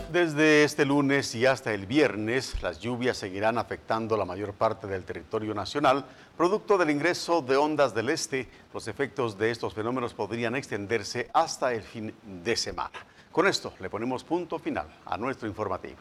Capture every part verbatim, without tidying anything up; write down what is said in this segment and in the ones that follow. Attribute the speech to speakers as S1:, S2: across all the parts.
S1: Desde este lunes y hasta el viernes, las lluvias seguirán afectando la mayor parte del territorio nacional, producto del ingreso de ondas del este. Los efectos de estos fenómenos podrían extenderse hasta el fin de semana. Con esto le ponemos punto final a nuestro informativo.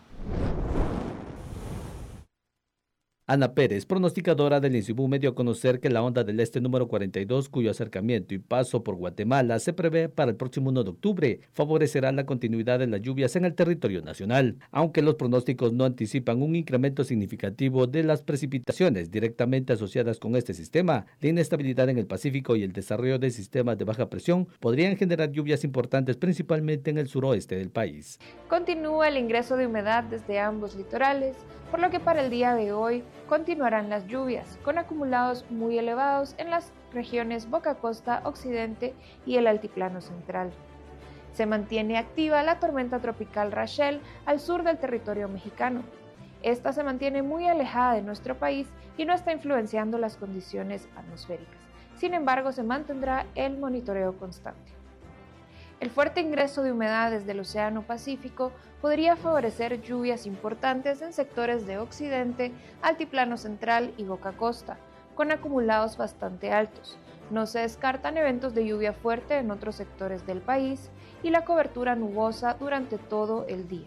S2: Ana Pérez, pronosticadora del INSIBUME, dio a conocer que la onda del este número cuarenta y dos, cuyo acercamiento y paso por Guatemala se prevé para el próximo uno de octubre, favorecerá la continuidad de las lluvias en el territorio nacional, aunque los pronósticos no anticipan un incremento significativo de las precipitaciones directamente asociadas con este sistema. La inestabilidad en el Pacífico y el desarrollo de sistemas de baja presión podrían generar lluvias importantes principalmente en el suroeste del país.
S3: Continúa el ingreso de humedad desde ambos litorales, por lo que para el día de hoy continuarán las lluvias, con acumulados muy elevados en las regiones Boca Costa, Occidente y el Altiplano Central. Se mantiene activa la tormenta tropical Rachel al sur del territorio mexicano. Esta se mantiene muy alejada de nuestro país y no está influenciando las condiciones atmosféricas. Sin embargo, se mantendrá el monitoreo constante. El fuerte ingreso de humedad desde el Océano Pacífico podría favorecer lluvias importantes en sectores de Occidente, Altiplano Central y Boca Costa, con acumulados bastante altos. No se descartan eventos de lluvia fuerte en otros sectores del país y la cobertura nubosa durante todo el día.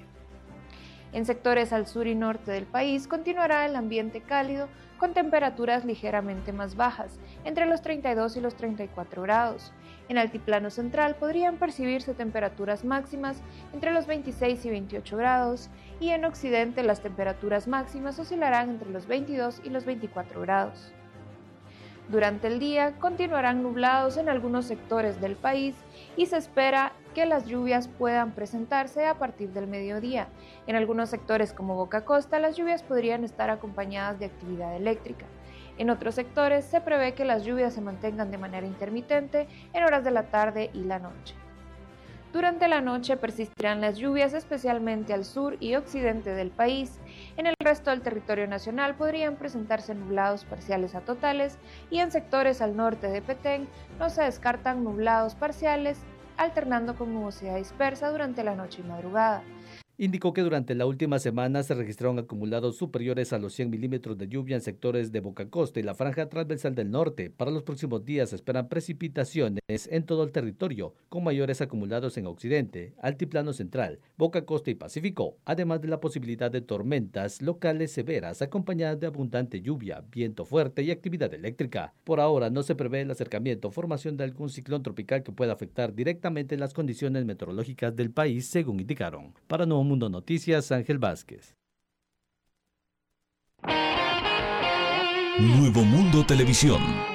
S3: En sectores al sur y norte del país continuará el ambiente cálido con temperaturas ligeramente más bajas, entre los treinta y dos y los treinta y cuatro grados. En Altiplano Central podrían percibirse temperaturas máximas entre los veintiséis y veintiocho grados y en Occidente las temperaturas máximas oscilarán entre los veintidós y los veinticuatro grados. Durante el día continuarán nublados en algunos sectores del país y se espera que las lluvias puedan presentarse a partir del mediodía. En algunos sectores como Boca Costa, las lluvias podrían estar acompañadas de actividad eléctrica. En otros sectores se prevé que las lluvias se mantengan de manera intermitente en horas de la tarde y la noche. Durante la noche persistirán las lluvias, especialmente al sur y occidente del país. En el resto del territorio nacional podrían presentarse nublados parciales a totales y en sectores al norte de Petén no se descartan nublados parciales, alternando con nubosidad dispersa durante la noche y madrugada.
S2: Indicó que durante la última semana se registraron acumulados superiores a los cien milímetros de lluvia en sectores de Boca Costa y la franja transversal del norte. Para los próximos días se esperan precipitaciones en todo el territorio, con mayores acumulados en Occidente, Altiplano Central, Boca Costa y Pacífico, además de la posibilidad de tormentas locales severas acompañadas de abundante lluvia, viento fuerte y actividad eléctrica. Por ahora no se prevé el acercamiento o formación de algún ciclón tropical que pueda afectar directamente las condiciones meteorológicas del país, según indicaron. Para Nuevo Mundo Noticias, Ángel Vázquez.
S4: Nuevo Mundo Televisión.